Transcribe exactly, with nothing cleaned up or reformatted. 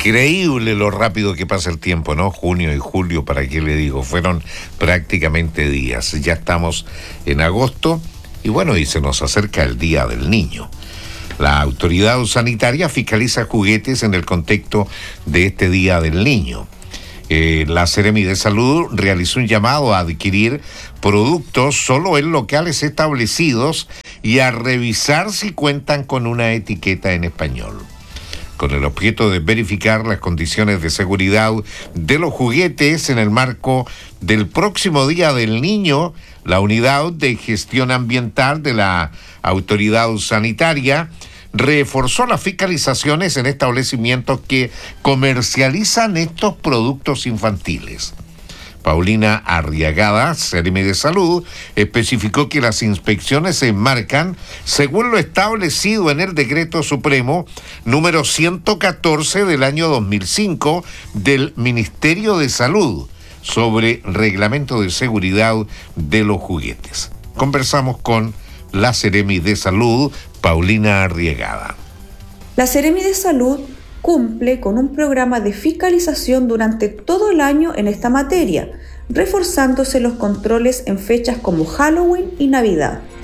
Increíble lo rápido que pasa el tiempo, ¿no? Junio y julio, ¿para qué le digo? Fueron prácticamente días. Ya estamos en agosto y bueno, y se nos acerca el Día del Niño. La autoridad sanitaria fiscaliza juguetes en el contexto de este Día del Niño. Eh, la Seremi de Salud realizó un llamado a adquirir productos solo en locales establecidos y a revisar si cuentan con una etiqueta en español, con el objeto de verificar las condiciones de seguridad de los juguetes en el marco del próximo Día del Niño. La Unidad de Gestión Ambiental de la Autoridad Sanitaria reforzó las fiscalizaciones en establecimientos que comercializan estos productos infantiles. Paulina Arriagada, Seremi de Salud, especificó que las inspecciones se enmarcan según lo establecido en el Decreto Supremo número ciento catorce del año dos mil cinco del Ministerio de Salud sobre Reglamento de Seguridad de los Juguetes. Conversamos con la Seremi de Salud, Paulina Arriagada. La Seremi de Salud cumple con un programa de fiscalización durante todo el año en esta materia, reforzándose los controles en fechas como Halloween y Navidad.